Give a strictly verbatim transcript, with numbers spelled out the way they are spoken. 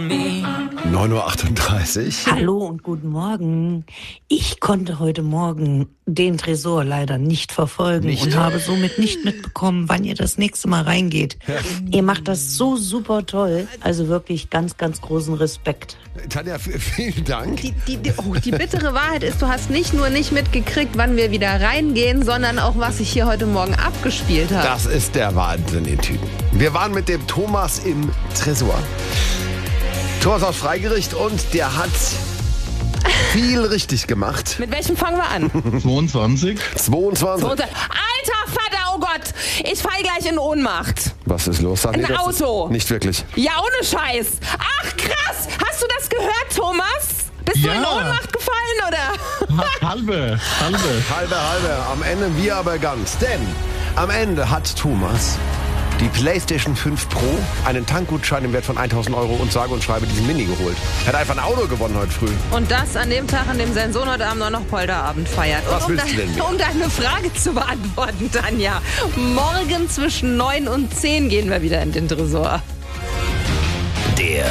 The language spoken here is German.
neun Uhr achtunddreißig. Hallo und guten Morgen. Ich konnte heute Morgen den Tresor leider nicht verfolgen Nicht? und habe somit nicht mitbekommen, wann ihr das nächste Mal reingeht. Ihr macht das so super toll. Also wirklich ganz, ganz großen Respekt. Tanja, v- vielen Dank. Die, die, die, oh, die bittere Wahrheit ist, du hast nicht nur nicht mitgekriegt, wann wir wieder reingehen, sondern auch, was sich hier heute Morgen abgespielt hat. Das ist der Wahnsinn in Tüten. Wir waren mit dem Thomas im Tresor. Thomas aus Freigericht und der hat viel richtig gemacht. Mit welchem fangen wir an? zweiundzwanzig. zweiundzwanzig. Alter Vater, oh Gott, ich fall gleich in Ohnmacht. Was ist los? Sag, Ein das ist Auto. Nicht wirklich. Ja, ohne Scheiß. Ach krass, hast du das gehört, Thomas? Bist du Ja. in Ohnmacht gefallen, oder? Ha- Halbe, halbe. Halbe, halbe. Am Ende wir aber ganz. Denn am Ende hat Thomas die PlayStation fünf Pro, einen Tankgutschein im Wert von tausend Euro und sage und schreibe diesen Mini geholt. Er hat einfach ein Auto gewonnen heute früh. Und das an dem Tag, an dem sein Sohn heute Abend auch noch Polterabend feiert. Was Und um, willst du denn mehr? um deine Frage zu beantworten, Tanja. Morgen zwischen neun und zehn gehen wir wieder in den Tresor. Der